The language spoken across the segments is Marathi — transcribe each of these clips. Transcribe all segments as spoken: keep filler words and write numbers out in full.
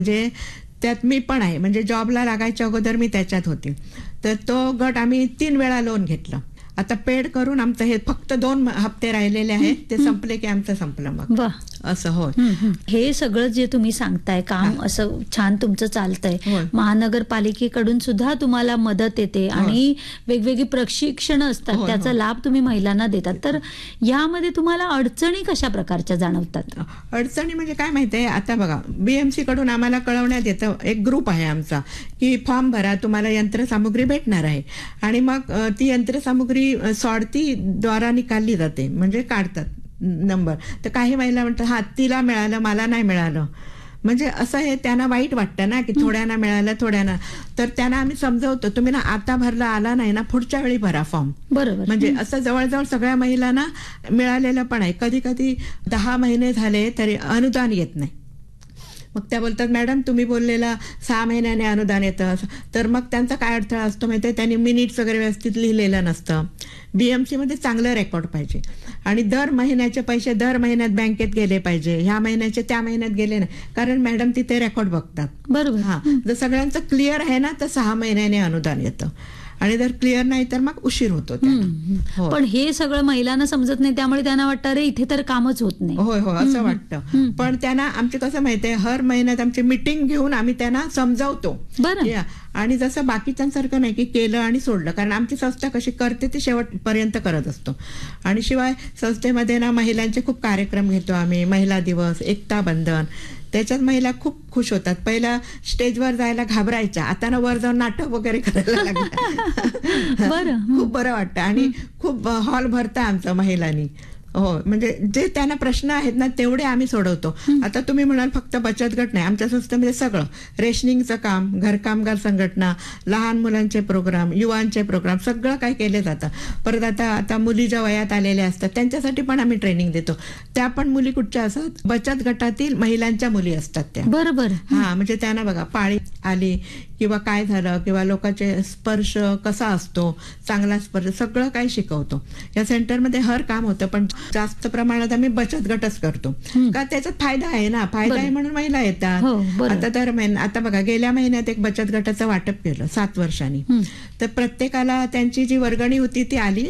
म्हणजे त्यात मी पण आहे, म्हणजे जॉबला लागायच्या अगोदर मी त्याच्यात होती. तर तो गट आम्ही तीन वेळा लोन घेतलं. आता पेड करून आमचं हे फक्त दोन हप्ते राहिलेले आहेत, ते संपले की आमचं संपलं मग. वा, असं होय. हे सगळं जे तुम्ही सांगताय काम असं छान तुमचं चालतंय. महानगरपालिकेकडून सुद्धा तुम्हाला मदत येते आणि वेगवेगळी प्रशिक्षण असतात, त्याचा लाभ तुम्ही महिलांना देतात. तर यामध्ये तुम्हाला अडचणी कशा प्रकारच्या जाणवतात? अडचणी म्हणजे काय माहितीये, आता बघा बीएमसी कडून आम्हाला कळवण्यात येतं, एक ग्रुप आहे आमचा की फॉर्म भरा, तुम्हाला यंत्रसामुग्री भेटणार आहे. आणि मग ती यंत्रसामुग्री सॉडती द्वारा निकालली जाते, म्हणजे काढतात नंबर. तर काही महिला म्हणतात हा तिला मिळालं मला नाही मिळालं, म्हणजे असं हे त्यांना वाईट वाटतं ना की थोड्यांना मिळालं थोड्यांना. तर त्यांना आम्ही समजवतो, तुम्ही ना आता भरला आला नाही ना पुढच्या वेळी भरा फॉर्म. बरोबर. म्हणजे असं जवळजवळ सगळ्या महिलांना मिळालेलं पण आहे. कधी कधी दहा महिने झाले तरी अनुदान येत नाही. मग त्या बोलतात मॅडम तुम्ही बोललेला सहा महिन्याने अनुदान येतं. तर मग त्यांचा काय अडथळा असतो माहिती, त्यांनी मिनिट्स वगैरे व्यवस्थित लिहिलेलं नसतं. बीएमसी मध्ये चांगलं रेकॉर्ड पाहिजे आणि दर महिन्याचे पैसे दर महिन्यात बँकेत गेले पाहिजे, ह्या महिन्याचे त्या महिन्यात गेले नाही, कारण मॅडम तिथे रेकॉर्ड बघतात. बरोबर. हा, जर सगळ्यांचं क्लिअर आहे ना तर सहा महिन्याने अनुदान येतं आणि जर क्लिअर नाही तर मग उशीर होतो. पण हे सगळं महिलांना समजत नाही, त्यामुळे त्यांना वाटतं अरे इथे तर कामच होत नाही. होय होय असं वाटतं. पण त्यांना आमचे कसं माहितीये, हर महिन्यात आमची मीटिंग घेऊन आम्ही त्यांना समजावतो. बरं. आणि जसं बाकीच्यांसारखं नाही की केलं आणि सोडलं, कारण आमची संस्था कशी करते ते शेवटपर्यंत करत असतो. आणि शिवाय संस्थेमध्ये ना महिलांचे खूप कार्यक्रम घेतो आम्ही, महिला दिवस, एकता बंधन, त्याच्यात महिला खूप खुश होतात. पहिला स्टेजवर जायला घाबरायच्या, आता ना वर जाऊन नाटक वगैरे करायला लागल्या. बरं. खूप बरं वाटतं आणि खूप हॉल भरता आमचं महिलांनी. हो, म्हणजे जे त्यांना प्रश्न आहेत ना तेवढे आम्ही सोडवतो. आता तुम्ही म्हणाल फक्त बचत गट नाही, आमच्या संस्थेमध्ये सगळं रेशनिंगचं काम, घरकामगार संघटना, लहान मुलांचे प्रोग्राम, युवांचे प्रोग्राम सगळं काही केले जातं. परत आता आता मुली ज्या वयात आलेल्या असतात त्यांच्यासाठी पण आम्ही ट्रेनिंग देतो. त्या पण मुली कुठच्या असतात, बचत गटातील महिलांच्या मुली असतात त्या. बरोबर. हा, म्हणजे त्यांना बघा पाळी आली किंवा काय झालं किंवा लोकांचे स्पर्श कसा असतो, चांगला स्पर्श, सगळं काही शिकवतो. या सेंटरमध्ये हर काम होतं, पण जास्त प्रमाणात आम्ही बचत गटच करतो का त्याच्यात फायदा आहे ना, फायदा आहे म्हणून महिला येतात. आता दर महिना आता बघा गेल्या महिन्यात एक बचत गटाचं वाटप केलं सात वर्षांनी. तर प्रत्येकाला त्यांची जी वर्गणी होती ती आली,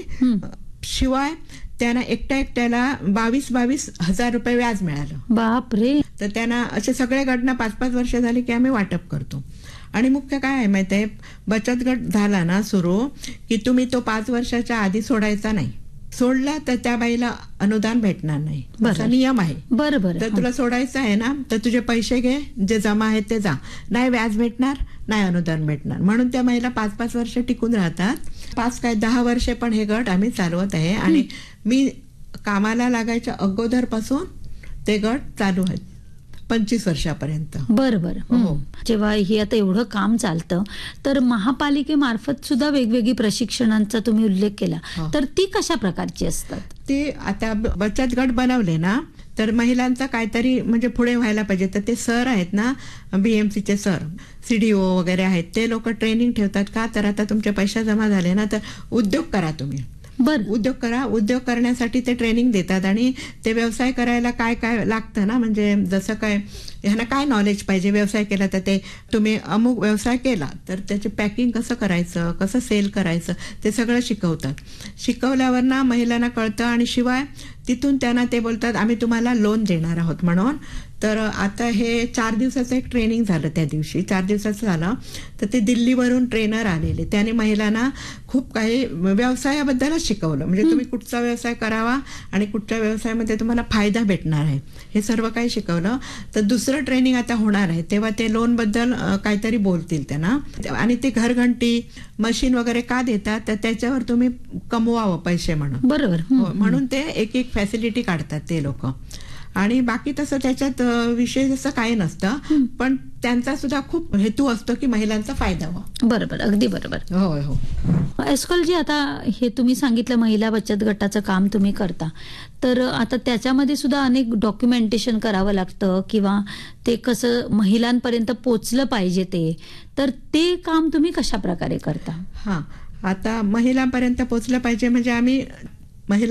शिवाय त्यांना एकट्या एकट्याला बावीस बावीस हजार रुपये व्याज मिळालं. बापरे. तर त्यांना असे सगळे गटना पाच पाच वर्ष झाली की आम्ही वाटप करतो. आणि मुख्य काय आहे माहितीये, बचत गट झाला ना सुरू की तुम्ही तो पाच वर्षाच्या आधी सोडायचा नाही. सोडला तर त्या बाईला अनुदान भेटणार नाही, असा नियम आहे. बरोबर. तर तुला सोडायचं आहे ना तर तुझे पैसे घे, जे जमा आहेत ते जा, नाही व्याज भेटणार नाही अनुदान भेटणार. म्हणून त्या महिला पाच पाच वर्ष टिकून राहतात. पाच काय दहा वर्षे पण हे गट आम्ही चालवत आहे. आणि मी कामाला लागायच्या अगोदर पासून ते गट चालू आहेत पंचवीस वर्षापर्यंत. बरोबर. जेव्हा हे आता एवढं काम चालतं तर महापालिकेमार्फत सुद्धा वेगवेगळी प्रशिक्षणांचा तुम्ही उल्लेख केला, तर ती कशा प्रकारची असतात? ते आता बचत गट बनवले ना तर महिलांचा काहीतरी म्हणजे पुढे व्हायला पाहिजे. तर ते सर आहेत ना बीएमसीचे सर, सीडीओ वगैरे आहेत, ते लोक ट्रेनिंग ठेवतात का, तर आता तुमचे पैसे जमा झाले ना तर उद्योग करा तुम्ही. बर उद्योग करा. उद्योग करण्यासाठी ते ट्रेनिंग देतात आणि ते व्यवसाय करायला काय काय लागतं ना, म्हणजे जसं काय ह्यांना काय नॉलेज पाहिजे. व्यवसाय केला तर ते तुम्ही अमुक व्यवसाय केला तर त्याचे पॅकिंग कसं करायचं, कसं सेल करायचं, ते सगळं शिकवतात. शिकवल्यावर ना महिलांना कळतं आणि शिवाय तिथून त्यांना ते बोलतात आम्ही तुम्हाला लोन देणार आहोत म्हणून. तर आता हे चार दिवसाचं एक ट्रेनिंग झालं, त्या दिवशी चार दिवसाचं झालं. तर ते दिल्लीवरून ट्रेनर आलेले, त्याने महिलांना खूप काही व्यवसायाबद्दलच शिकवलं. म्हणजे तुम्ही कुठचा व्यवसाय करावा आणि कुठच्या व्यवसायामध्ये तुम्हाला फायदा भेटणार आहे हे सर्व काही शिकवलं. तर दुसरं ट्रेनिंग आता होणार आहे तेव्हा ते लोन बद्दल काहीतरी बोलतील त्यांना. आणि ते घरघंटी मशीन वगैरे का देतात तर त्याच्यावर तुम्ही कमवावं पैसे म्हणून. बरोबर. म्हणून ते एक एक फॅसिलिटी काढतात ते लोक. आणि बाकी तसं त्याच्यात विशेष असं काही नसतं, पण त्यांचा सुद्धा खूप हेतू असतो की महिलांचा फायदा व्हावा. बरोबर, अगदी बरोबर. होय हो. एस्कॉल जी आता हे तुम्ही सांगितलं महिला बचत गटाचं काम तुम्ही करता, तर आता त्याच्यामध्ये सुद्धा अनेक डॉक्युमेंटेशन करावं लागतं किंवा ते कसं महिलांपर्यंत पोचलं पाहिजे ते, तर ते काम तुम्ही कशा प्रकारे करता? हा, आता महिलांपर्यंत पोचलं पाहिजे म्हणजे आम्ही महिला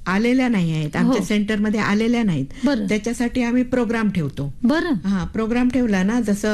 आलेल्या नाही आहेत, आमच्या हो. सेंटरमध्ये आलेल्या नाहीत. बरं. त्याच्यासाठी आम्ही प्रोग्राम ठेवतो. बरं. हा प्रोग्राम ठेवला ना, जसं